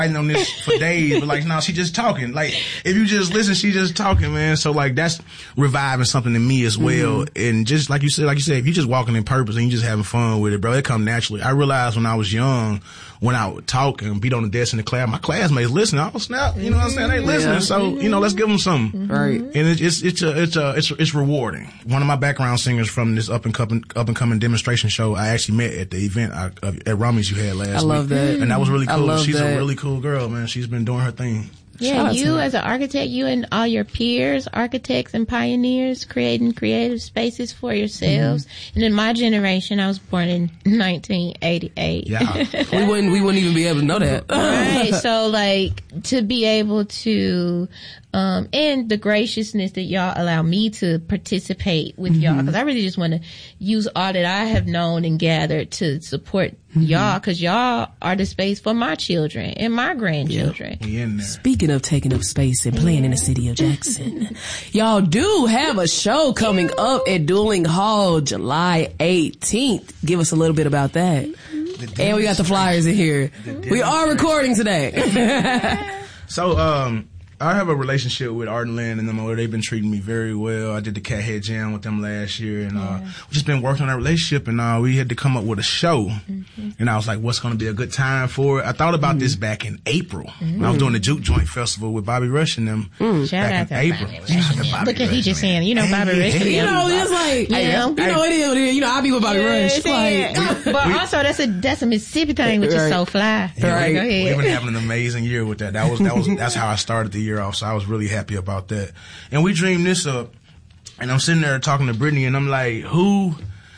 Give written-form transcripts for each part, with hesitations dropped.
on this for days, but like, no, she just talking. Like, if you just listen, she just talking, man. So like, that's reviving something in me as well. And just like you said, if you just walking in purpose and you just having fun with it, bro, it come naturally. I realized when I was young, when I would talk and beat on the desk in the class, my classmates listening. Oh snap, you know what I'm saying? They listening, so you know, let's give them something. Right. And it's rewarding. One of my background singers from this up and coming demonstration show, I actually met at the event at Rummy's you had last week. I love that, and that was really cool. She's a really cool girl, man. She's been doing her thing. Yeah, you as an architect, you and all your peers, architects and pioneers, creating creative spaces for yourselves. And in my generation, I was born in 1988. Yeah, we wouldn't even be able to know that. Right. So like to be able to, and the graciousness that y'all allow me to participate with y'all, because I really just want to use all that I have known and gathered to support y'all, because y'all are the space for my children and my grandchildren. We in there. Speaking of taking up space and playing in the city of Jackson, y'all do have a show coming up at Dueling Hall July 18th. Give us a little bit about that. And we got the flyers in here. We are recording today. So, I have a relationship with Art and Land and them over. They've been treating me very well. I did the Cat Head Jam with them last year, and we've just been working on that relationship, and we had to come up with a show. And I was like, what's going to be a good time for it? I thought about this back in April. When I was doing the Juke Joint Festival with Bobby Rush and them back in April. Look at he just saying, you know, Bobby Rush. You know, it's like, you know, I be with Bobby Rush. But also, that's a Mississippi thing, which is so fly. Yeah, right. Go ahead. We've been having an amazing year with that. That's how I started the year off, so I was really happy about that. And we dreamed this up, and I'm sitting there talking to Brittany, and I'm like, who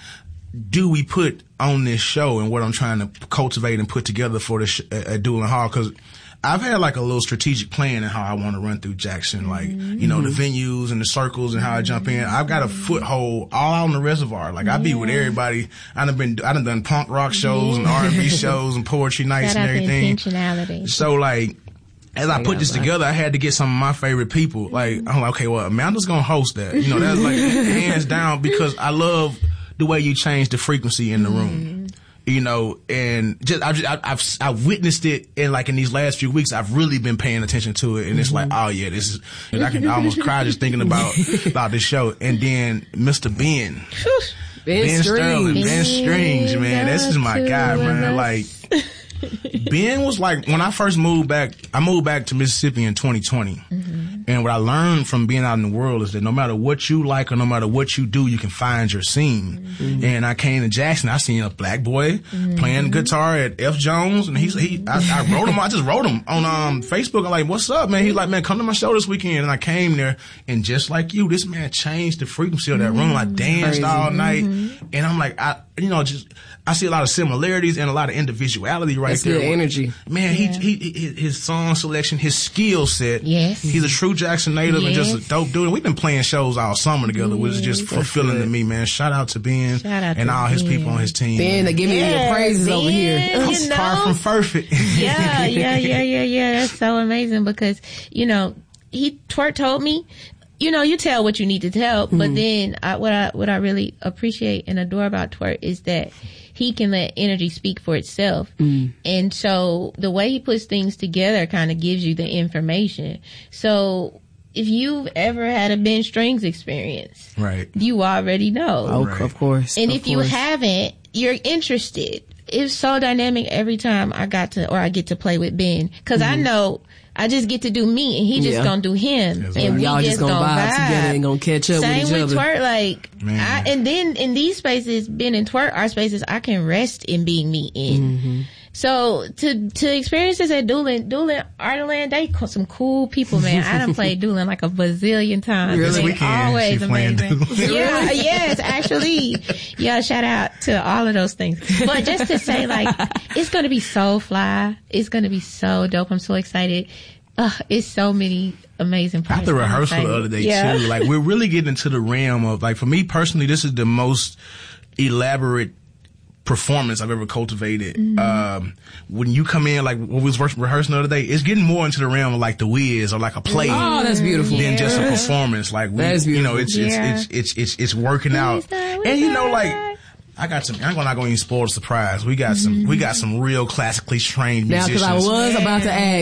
do we put on this show and what I'm trying to cultivate and put together for this at Dueling Hall? Because I've had like a little strategic plan in how I want to run through Jackson, like, you know, the venues and the circles and how I jump in. I've got a foothold all out in the reservoir. Like, I be with everybody. I done done punk rock shows and R&B shows and poetry nights and everything. Intentionality. So like, as I put this together, I had to get some of my favorite people. Like, I'm like, okay, well, Amanda's gonna host that. You know, that's like hands down, because I love the way you change the frequency in the room. You know, and I've witnessed it in these last few weeks. I've really been paying attention to it, and it's like, oh yeah, this is. I can almost cry just thinking about this show. And then Mr. Ben Sterling, Ben Strings, man, this is my guy, man. Like, Ben was like, when I first moved back, I moved back to Mississippi in 2020. And what I learned from being out in the world is that no matter what you like or no matter what you do, you can find your scene. And I came to Jackson, I seen a black boy playing guitar at F. Jones, and I wrote him, I just wrote him on Facebook. I'm like, what's up, man? He's like, man, come to my show this weekend. And I came there, and just like you, this man changed the frequency of that room. I danced all night, and I'm like, I see a lot of similarities and a lot of individuality right there. That's good energy. Man, his song selection, his skill set. Yes. He's a true Jackson native and just a dope dude. And we've been playing shows all summer together, which is just fulfilling to me, man. Shout out to Ben and all his people on his team. Ben, they give me the praises over here. I'm far from perfect. Yeah. That's so amazing, because, you know, Twerk told me, you know, you tell what you need to tell, but then what I really appreciate and adore about Twerk is that he can let energy speak for itself. And so the way he puts things together kind of gives you the information. So if you've ever had a Ben Strings experience, right, you already know. Oh, right. Of course. And if you haven't, you're interested. It's so dynamic every time I get to play with Ben, because I know I just get to do me, and he just gonna do him, and y'all just gonna vibe together and gonna catch up with each other. Same with Twerk, like, and then in these spaces, Ben and Twerk are spaces I can rest in being me in. So to experience this at Dueling Artland, they some cool people, man. I done played Dueling like a bazillion times. This weekend, always amazing. Yeah, yes, actually. Yeah, shout out to all of those things. But just to say, like, it's gonna be so fly. It's gonna be so dope. I'm so excited. It's so many amazing parts. At the rehearsal the other day too, like, we're really getting into the realm of, like, for me personally, this is the most elaborate performance I've ever cultivated. When you come in, like when we was rehearsing the other day, it's getting more into the realm of like The Wiz or like a play. Oh, that's beautiful. Than just a performance. Like, you know, it's working out. And you know, like, I'm not going to even spoil the surprise. We got some real classically trained musicians. Now, because I was about to ask,